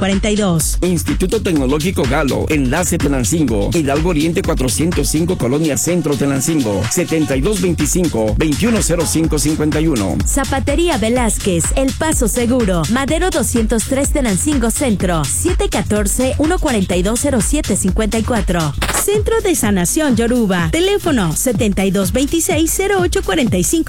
0842. Instituto Tecnológico Galo, Enlace Tenancingo, Hidalgo Oriente 405, Colonia Centro Tenancingo, 7225-210551. Zapatería Velázquez, El Paso Seguro, Madero 203 Tenancingo Centro, 714-142-0754. Centro de Sanación Yoruba, teléfono 7226-0845